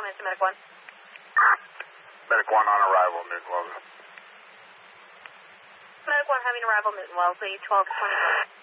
into Medic 1. Medic 1 on arrival, Newton Wellesley. Medic 1 having arrival, Newton Wellesley, 1221.